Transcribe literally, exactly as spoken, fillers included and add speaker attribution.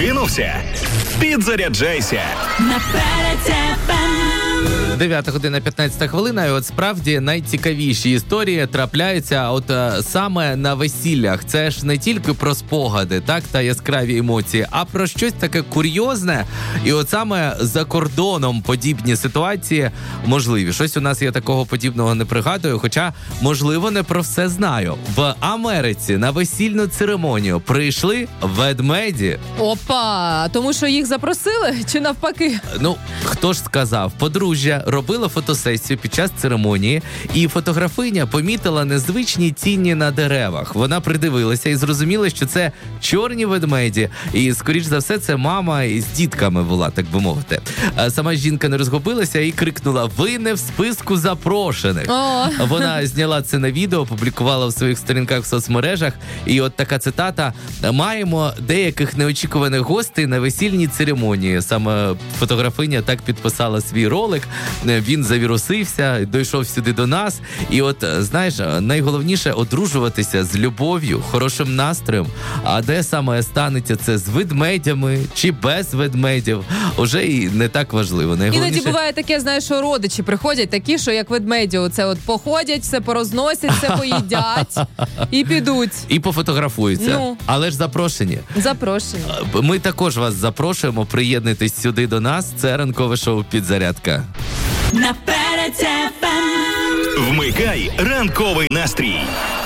Speaker 1: Прокинувся? Підзаряджайся.
Speaker 2: дев'ята година п'ятнадцята хвилина, і от справді найцікавіші історії трапляються от е, саме на весіллях. Це ж не тільки про спогади, так, та яскраві емоції, а про щось таке курйозне. І от саме за кордоном подібні ситуації можливі. Щось у нас я такого подібного не пригадую, хоча, можливо, не про все знаю. В Америці на весільну церемонію прийшли ведмеді.
Speaker 3: Опа! Тому що їх запросили чи навпаки?
Speaker 2: Ну, хто ж сказав? Подружжя робила фотосесію під час церемонії, і фотографиня помітила незвичні тіні на деревах. Вона придивилася і зрозуміла, що це чорні ведмеді. І, скоріш за все, це мама з дітками була, так би мовити. Сама жінка не розгубилася і крикнула: «Ви не в списку запрошених».
Speaker 3: О.
Speaker 2: Вона зняла це на відео, опублікувала в своїх сторінках в соцмережах. І от така цитата: «Маємо деяких неочікуваних гостей на весільній церемонії». Саме фотографиня так підписала свій ролик. Він завірусився, дійшов сюди до нас. І от, знаєш, найголовніше одружуватися з любов'ю, хорошим настроєм. А де саме станеться це, з ведмедями чи без ведмедів, уже і не так важливо.
Speaker 3: Іноді буває таке, знаєш, що родичі приходять такі, що як ведмеді, оце от походять, все порозносять, все поїдять і підуть.
Speaker 2: І пофотографуються. Ну. Але ж запрошені.
Speaker 3: Запрошені.
Speaker 2: Ми також вас запрошуємо, приєднуйтесь сюди до нас. Це ранкове шоу «Підзарядка».
Speaker 1: Вмикай ранковий настрій.